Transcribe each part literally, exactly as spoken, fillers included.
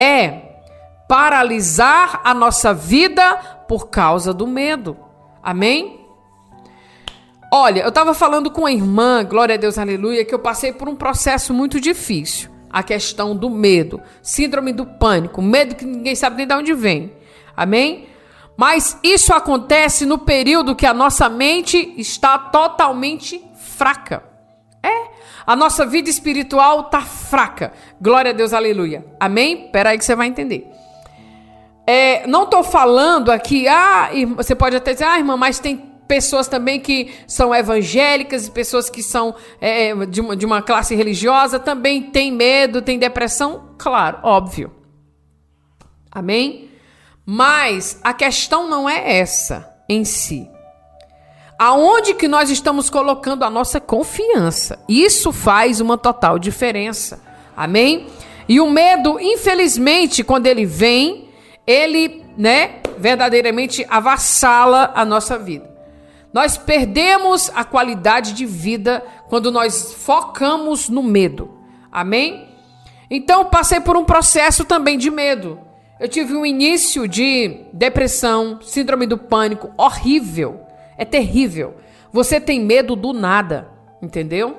é paralisar a nossa vida por causa do medo. Amém? Olha, eu estava falando com a irmã, glória a Deus, aleluia, que eu passei por um processo muito difícil. A questão do medo, síndrome do pânico, medo que ninguém sabe nem de onde vem. Amém? Mas isso acontece no período que a nossa mente está totalmente fraca. É, a nossa vida espiritual está fraca. Glória a Deus, aleluia. Amém? Espera aí que você vai entender. É, não estou falando aqui, ah, você pode até dizer, ah, irmã, mas tem pessoas também que são evangélicas, pessoas que são é, de, uma, de uma classe religiosa, também tem medo, tem depressão, claro, óbvio. Amém? Mas a questão não é essa em si. Aonde que nós estamos colocando a nossa confiança? Isso faz uma total diferença. Amém? E o medo, infelizmente, quando ele vem, ele, né, verdadeiramente avassala a nossa vida. Nós perdemos a qualidade de vida quando nós focamos no medo. Amém? Então, passei por um processo também de medo. Eu tive um início de depressão, síndrome do pânico, horrível. É terrível. Você tem medo do nada, entendeu?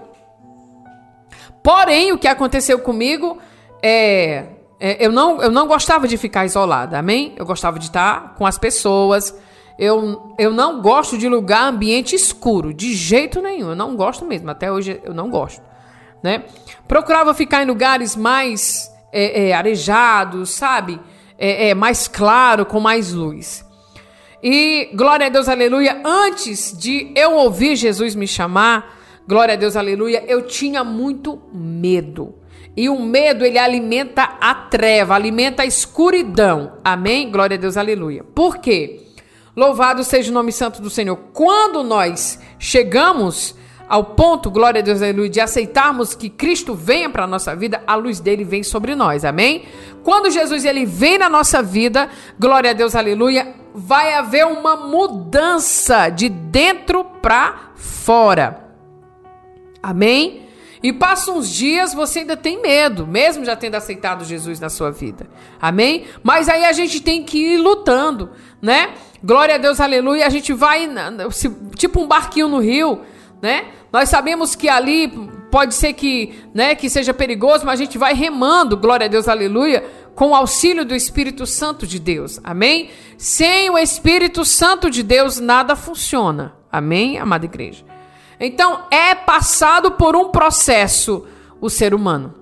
Porém, o que aconteceu comigo é... é eu, não, eu não gostava de ficar isolada, amém? Eu gostava de estar com as pessoas. Eu, eu não gosto de lugar, ambiente escuro, de jeito nenhum. Eu não gosto mesmo, até hoje eu não gosto, né? Procurava ficar em lugares mais é, é, arejados, sabe? É, é, mais claro, com mais luz. E, glória a Deus, aleluia, antes de eu ouvir Jesus me chamar, glória a Deus, aleluia, eu tinha muito medo. E o medo, ele alimenta a treva, alimenta a escuridão. Amém? Glória a Deus, aleluia. Por quê? Louvado seja o nome santo do Senhor. Quando nós chegamos ao ponto, glória a Deus, aleluia, de aceitarmos que Cristo venha para a nossa vida, a luz dele vem sobre nós, amém? Quando Jesus ele vem na nossa vida, glória a Deus, aleluia, vai haver uma mudança de dentro para fora, amém? E passa uns dias, você ainda tem medo, mesmo já tendo aceitado Jesus na sua vida, amém? Mas aí a gente tem que ir lutando, né? Glória a Deus, aleluia, a gente vai, tipo um barquinho no rio, né? Nós sabemos que ali pode ser que, né, que seja perigoso, mas a gente vai remando, glória a Deus, aleluia, com o auxílio do Espírito Santo de Deus, amém? Sem o Espírito Santo de Deus, nada funciona, amém, amada igreja? Então, é passado por um processo o ser humano.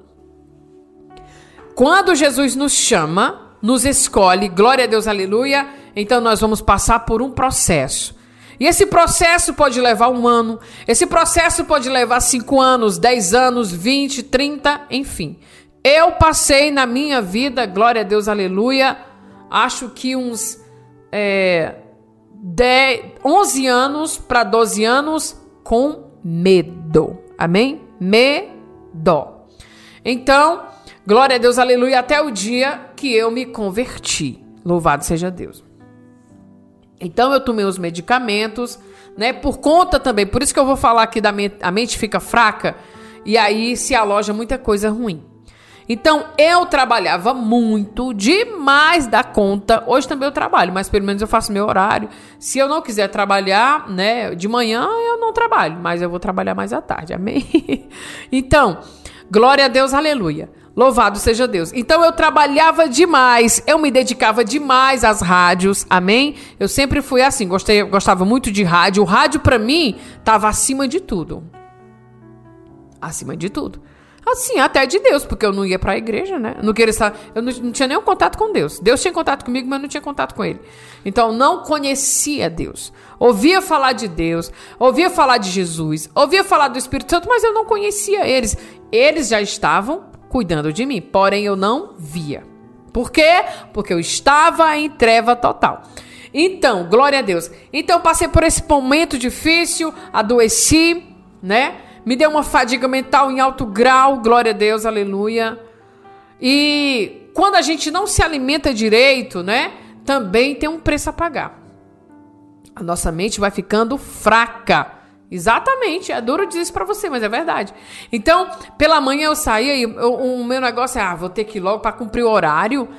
Quando Jesus nos chama, nos escolhe, glória a Deus, aleluia, então nós vamos passar por um processo. E esse processo pode levar um ano, esse processo pode levar cinco anos, dez anos, vinte, trinta, enfim. Eu passei na minha vida, glória a Deus, aleluia, acho que uns é, dez, onze anos para doze anos com medo, amém? Medo. Então, glória a Deus, aleluia, até o dia que eu me converti, louvado seja Deus. Então eu tomei os medicamentos, né, por conta também, por isso que eu vou falar aqui da mente, a mente fica fraca e aí se aloja muita coisa ruim. Então eu trabalhava muito, demais da conta, hoje também eu trabalho, mas pelo menos eu faço meu horário. Se eu não quiser trabalhar, né, de manhã eu não trabalho, mas eu vou trabalhar mais à tarde, amém? Então, glória a Deus, aleluia. Louvado seja Deus. Então eu trabalhava demais, eu me dedicava demais às rádios, amém? Eu sempre fui assim, gostei, gostava muito de rádio. O rádio para mim estava acima de tudo. Acima de tudo. Assim, até de Deus, porque eu não ia para a igreja, né? Eu não queria estar, eu não, não tinha nenhum contato com Deus. Deus tinha contato comigo, mas eu não tinha contato com ele. Então, não conhecia Deus. Ouvia falar de Deus, ouvia falar de Jesus, ouvia falar do Espírito Santo, mas eu não conhecia eles. Eles já estavam cuidando de mim, porém eu não via. Por quê? Porque eu estava em treva total. Então, glória a Deus. Então, eu passei por esse momento difícil, adoeci, né? Me deu uma fadiga mental em alto grau, glória a Deus, aleluia. E quando a gente não se alimenta direito, né? Também tem um preço a pagar. A nossa mente vai ficando fraca. Exatamente, é duro dizer isso pra você, mas é verdade. Então, pela manhã eu saía e eu, o meu negócio é, ah, vou ter que ir logo pra cumprir o horário.